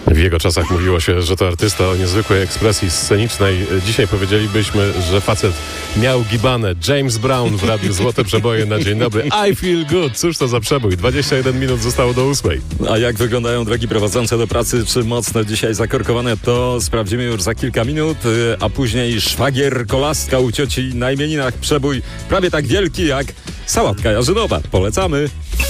W jego czasach mówiło się, że to artysta o niezwykłej ekspresji scenicznej. Dzisiaj powiedzielibyśmy, że facet miał gibane. James Brown w Radiu Złote Przeboje na dzień dobry. I feel good. Cóż to za przebój? 21 minut zostało do 8. A jak wyglądają drogi prowadzące do pracy? Czy mocno dzisiaj zakorkowane? To sprawdzimy już za kilka minut. A później szwagier Kolaska u cioci na imieninach. Przebój prawie tak wielki jak sałatka jarzynowa. Polecamy.